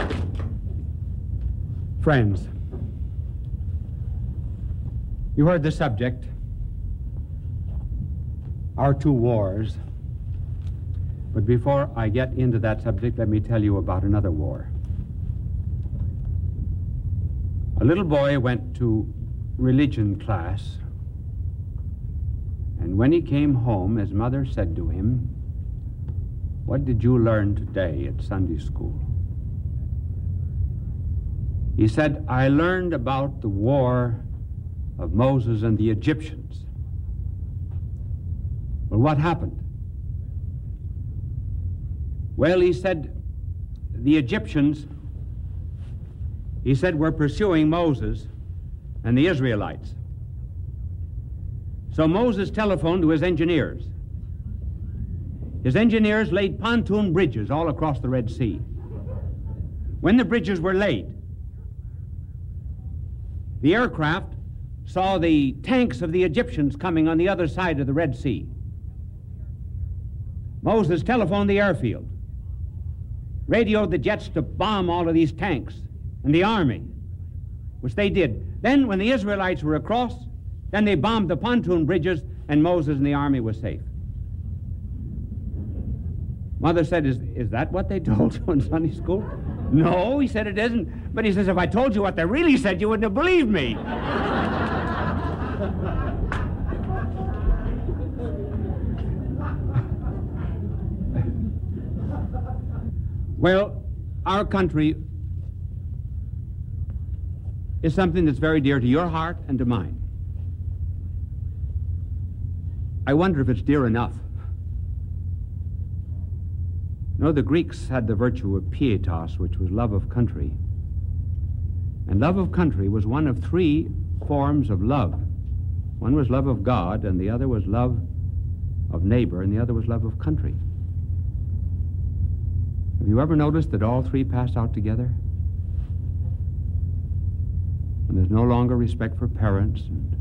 Friends, you heard the subject, our two wars. But before I get into that subject, let me tell you about another war. A little boy went to religion class, and when he came home, his mother said to him, "What did you learn today at Sunday school?" He said, "I learned about the war of Moses and the Egyptians." Well, what happened? Well, he said, the Egyptians, he said, were pursuing Moses and the Israelites. So Moses telephoned to his engineers. His engineers laid pontoon bridges all across the Red Sea. When the bridges were laid, the aircraft saw the tanks of the Egyptians coming on the other side of the Red Sea. Moses telephoned the airfield, radioed the jets to bomb all of these tanks and the army, which they did. Then when the Israelites were across, then they bombed the pontoon bridges, and Moses and the army was safe. Mother said, is that what they told you in Sunday school? No, he said, it isn't. But he says, if I told you what they really said, you wouldn't have believed me. Well, our country is something that's very dear to your heart and to mine. I wonder if it's dear enough. No, the Greeks had the virtue of pietas, which was love of country. And love of country was one of three forms of love. One was love of God, and the other was love of neighbor, and the other was love of country. Have you ever noticed that all three pass out together? And there's no longer respect for parents, and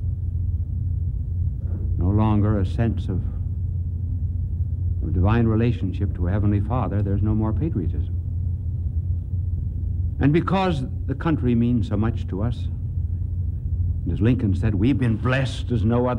no longer a sense of divine relationship to a Heavenly Father. There's no more patriotism. And because the country means so much to us, as Lincoln said, we've been blessed as no other